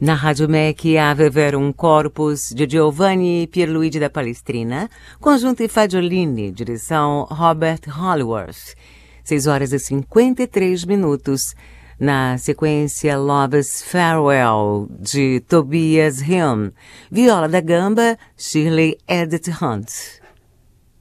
Na Rádio MEC, Ave Verum Corpus, de Giovanni Pierluigi da Palestrina, conjunto e Fagiolini, direção Robert Hollworth. 6h53. Na sequência, Love's Farewell, de Tobias Hume. Viola da Gamba, Shirley Edith Hunt.